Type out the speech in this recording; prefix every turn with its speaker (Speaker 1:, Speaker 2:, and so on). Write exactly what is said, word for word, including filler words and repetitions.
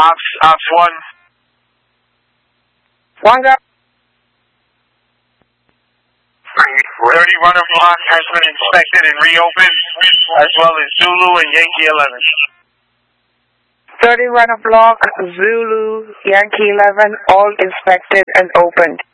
Speaker 1: Ops, Ops one.
Speaker 2: One go.
Speaker 1: thirty runner block has been inspected and reopened, as well as Zulu and Yankee eleven.
Speaker 2: thirty runner block, Zulu, Yankee eleven, all inspected and opened.